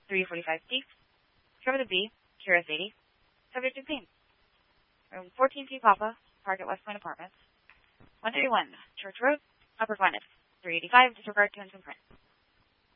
345C, Affirmative B, Curious 80, subject to theme. Room 14P Papa, Park at West Point Apartments, 131, Church Road, Upper Gwynedd, 385, disregard tunes and print.